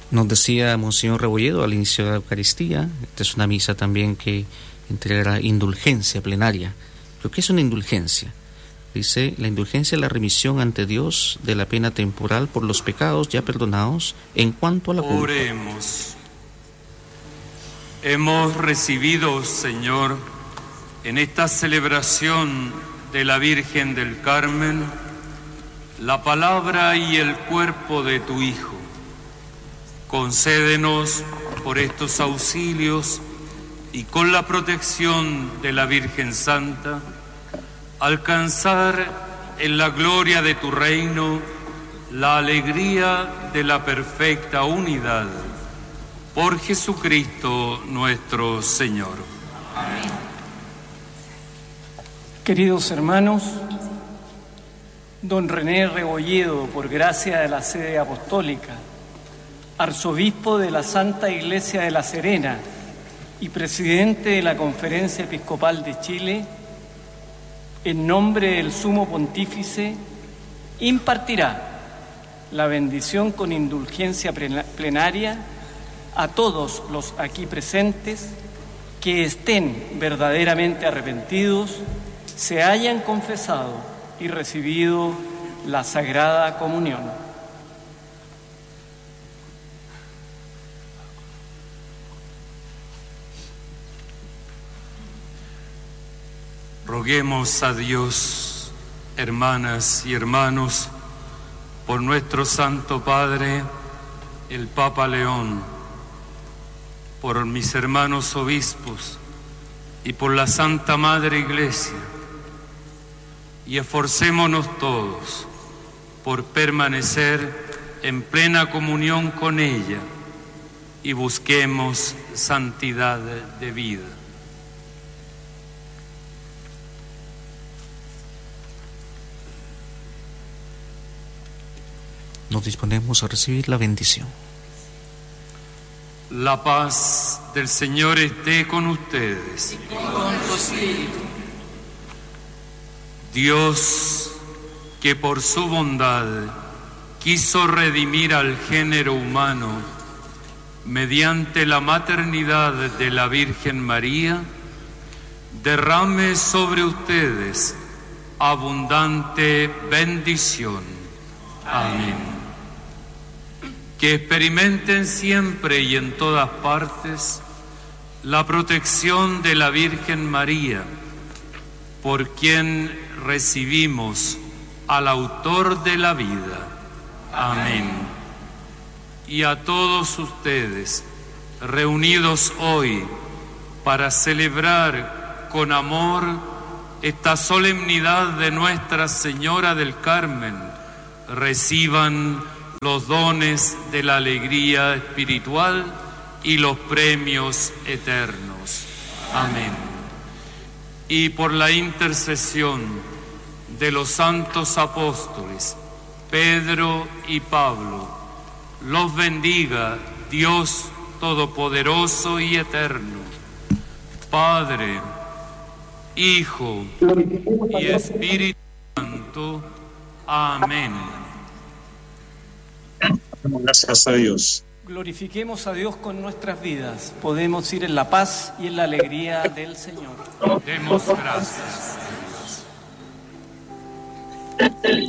Nos decía Monseñor Rebolledo al inicio de la Eucaristía, esta es una misa también que entrega indulgencia plenaria. ¿Pero qué es una indulgencia? Dice, la indulgencia es la remisión ante Dios de la pena temporal por los pecados ya perdonados en cuanto a la culpa. Oremos. Hemos recibido, Señor, en esta celebración de la Virgen del Carmen, la palabra y el cuerpo de tu Hijo. Concédenos por estos auxilios y con la protección de la Virgen Santa, alcanzar en la gloria de tu reino la alegría de la perfecta unidad. Por Jesucristo nuestro Señor. Amén. Queridos hermanos, don René Rebolledo, por gracia de la sede apostólica, arzobispo de la Santa Iglesia de La Serena y presidente de la Conferencia Episcopal de Chile, en nombre del Sumo Pontífice, impartirá la bendición con indulgencia plenaria a todos los aquí presentes que estén verdaderamente arrepentidos, se hayan confesado y recibido la Sagrada Comunión. Roguemos a Dios, hermanas y hermanos, por nuestro Santo Padre, el Papa León, por mis hermanos obispos y por la Santa Madre Iglesia, y esforcémonos todos por permanecer en plena comunión con ella y busquemos santidad de vida. Nos disponemos a recibir la bendición. La paz del Señor esté con ustedes. Y con tu espíritu. Dios, que por su bondad quiso redimir al género humano mediante la maternidad de la Virgen María, derrame sobre ustedes abundante bendición. Amén. Que experimenten siempre y en todas partes la protección de la Virgen María, por quien recibimos al autor de la vida. Amén. Y a todos ustedes, reunidos hoy para celebrar con amor esta solemnidad de Nuestra Señora del Carmen, reciban los dones de la alegría espiritual y los premios eternos. Amén. Y por la intercesión de los santos apóstoles Pedro y Pablo, los bendiga Dios Todopoderoso y Eterno, Padre, Hijo y Espíritu Santo. Amén. Gracias a Dios. Glorifiquemos a Dios con nuestras vidas. Podemos ir en la paz y en la alegría del Señor. Demos gracias a Dios.